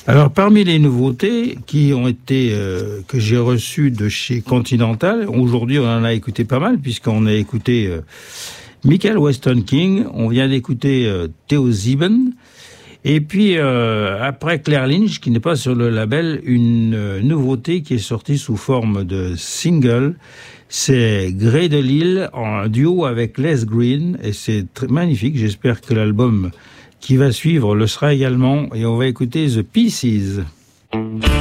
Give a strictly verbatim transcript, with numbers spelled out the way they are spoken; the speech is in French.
Alors, parmi les nouveautés qui ont été euh, que j'ai reçues de chez Continental, aujourd'hui on en a écouté pas mal puisqu'on a écouté euh, Michael Weston King, on vient d'écouter euh, Theo Zieben, et puis euh, après Claire Lynch, qui n'est pas sur le label, une euh, nouveauté qui est sortie sous forme de single, c'est Grey de Lille en duo avec Les Green, et c'est très magnifique. J'espère que l'album qui va suivre le sera également, et on va écouter The Pieces.